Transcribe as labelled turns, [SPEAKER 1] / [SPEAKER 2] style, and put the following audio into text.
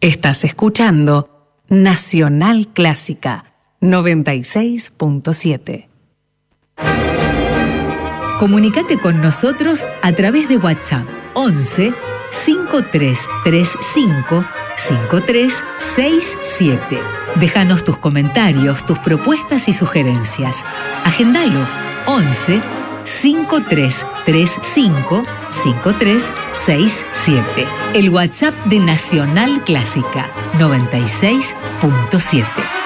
[SPEAKER 1] Estás escuchando Nacional Clásica 96.7.
[SPEAKER 2] Comunicate con nosotros a través de WhatsApp 11 5335 5367. Déjanos tus comentarios, tus propuestas y sugerencias. Agendalo 11 5335 5367. El WhatsApp de Nacional Clásica 96.7.